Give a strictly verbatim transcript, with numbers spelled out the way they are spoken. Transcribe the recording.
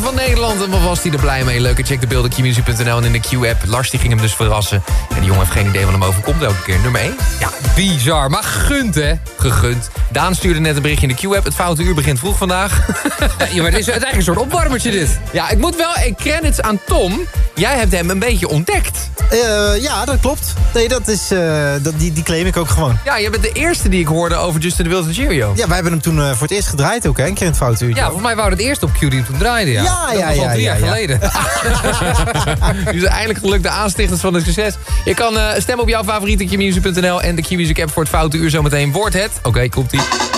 van Nederland. En wat was hij er blij mee? Leuke, check de beelden, q music punt n l en in de Q-app. Lars die ging hem dus verrassen. En die jongen heeft geen idee wat hem overkomt elke keer. Nummer één. Ja, bizar. Maar gegund, hè? Gegund. Daan stuurde net een berichtje in de Q-app. Het foute uur begint vroeg vandaag. Ja, maar het is uiteindelijk een soort opwarmertje dit. Ja, ik moet wel... Ik credits aan Tom. Jij hebt hem een beetje ontdekt. Uh, ja, dat klopt. Nee, dat is, uh, dat, die, die claim ik ook gewoon. Ja, je bent de eerste die ik hoorde over Justin de Wild en Cheerio. Ja, wij hebben hem toen uh, voor het eerst gedraaid ook, hè? Een keer in het foute uurtje. Ja, volgens mij wou het eerst op Q die toen draaide, ja. Ja, ja, dat was ja. al drie ja, jaar ja. geleden. Nu is eindelijk gelukt de aanstichters van het succes. Je kan uh, stemmen op jouw favoriete Q music punt n l en de Q Music app voor het foute uur zometeen. Wordt het... Oké, okay, komt-ie.